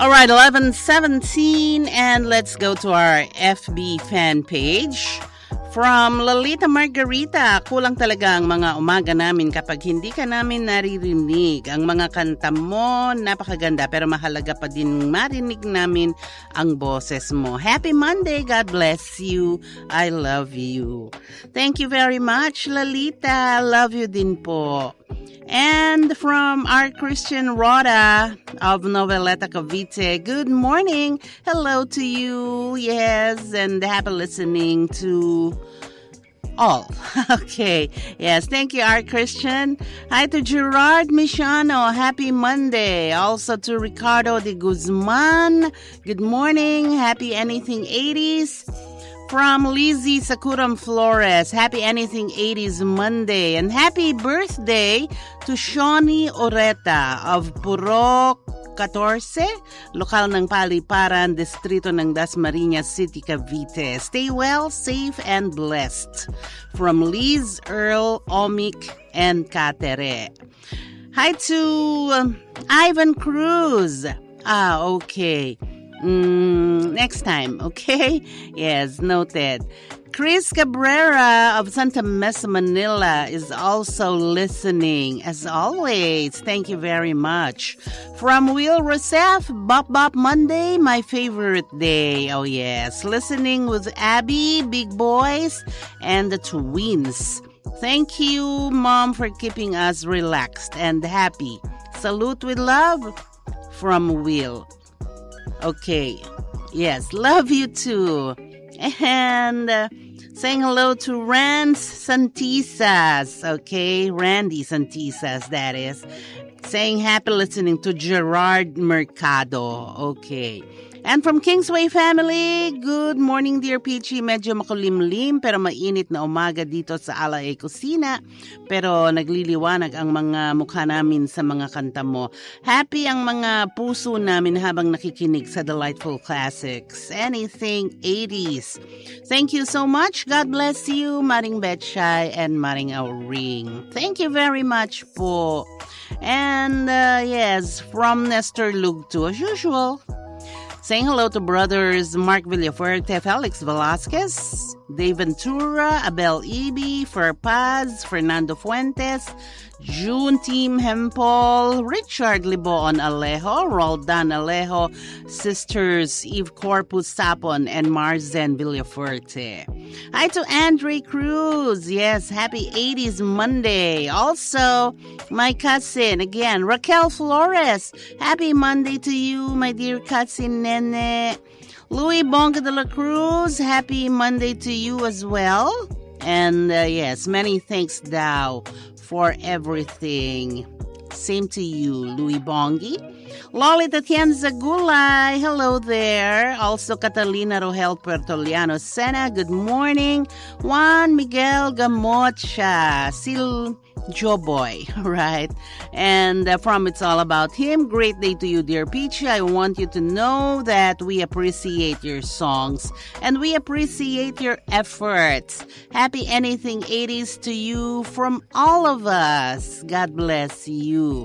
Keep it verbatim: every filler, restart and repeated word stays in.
All right, eleven seventeen, and let's go to our F B fan page. From Lolita Margarita, kulang talaga ang mga umaga namin kapag hindi ka namin naririnig. Ang mga kanta mo, napakaganda, pero mahalaga pa din marinig namin ang boses mo. Happy Monday, God bless you, I love you. Thank you very much, Lolita, love you din po. And from our Christian Rhoda of Noveleta Cavite, good morning. Hello to you. Yes, and happy listening to all. Okay. Yes, thank you, our Christian. Hi to Gerard Michano. Happy Monday. Also to Ricardo de Guzman. Good morning. Happy Anything eighties. From Lizzie Sakuram Flores, happy Anything eighties Monday. And happy birthday to Shawnee Oreta of Purok fourteen, lokal ng Paliparan, distrito ng Dasmariñas City, Cavite. Stay well, safe, and blessed. From Liz, Earl, Omik, and Katere. Hi to um, Ivan Cruz. Ah, okay. Mm, next time, okay? Yes, noted. Chris Cabrera of Santa Mesa, Manila is also listening. As always, thank you very much. From Will Rosef, Bop Bop Monday, my favorite day. Oh yes, listening with Abby, Big Boys, and the twins. Thank you, Mom, for keeping us relaxed and happy. Salute with love from Will. Okay. Yes, love you too. And uh, saying hello to Rand Santisas. Okay, Randy Santisas, that is. Saying happy listening to Gerard Mercado. Okay. And from Kingsway family, good morning, dear Peachy. Medyo makulimlim pero mainit na umaga dito sa Ala A Kusina. Pero nagliliwanag ang mga mukha namin sa mga kanta mo. Happy ang mga puso namin habang nakikinig sa delightful classics. Anything eighties. Thank you so much. God bless you, Maring Betchay and Maring Auring. Thank you very much po. And uh, yes, from Nestor Lugto as usual. Saying hello to brothers Mark Villafuerte, Felix Velasquez, Dave Ventura, Abel Ibi, Fer Paz, Fernando Fuentes, June Team Hempol, Richard Libon Alejo, Roldan Alejo, Sisters Eve Corpus Sapon, and Marzen Villafuerte. Hi to Andre Cruz. Yes, happy eighties Monday. Also, my cousin, again, Raquel Flores. Happy Monday to you, my dear cousin Nene. Louis Bonga de la Cruz, happy Monday to you as well. And uh, yes, many thanks, Dow, for everything. Same to you, Louis Bongi. Loli Tatiana Zagulay, hello there. Also, Catalina Rogel Puertoliano Sena, good morning. Juan Miguel Gamocha, Sil Joboy, right? And uh, from It's All About Him, great day to you, dear Peachy. I want you to know that we appreciate your songs and we appreciate your efforts. Happy Anything eighties to you from all of us. God bless you.